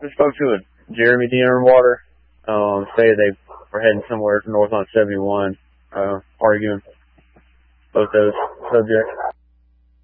We spoke to Jeremy Dearwater. Say they were heading somewhere north on 71, arguing both those subjects.